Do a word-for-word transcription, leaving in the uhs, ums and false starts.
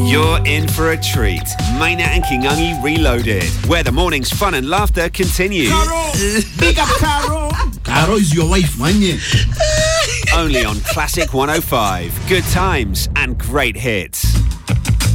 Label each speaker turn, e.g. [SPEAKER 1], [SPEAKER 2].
[SPEAKER 1] You're in for a treat. Maynard and Kingungi Reloaded, where the morning's fun and laughter continue.
[SPEAKER 2] Caro! Big up Caro!
[SPEAKER 3] Caro is your wife, man, yeah.
[SPEAKER 1] Only on Classic one oh five. Good times and great hits.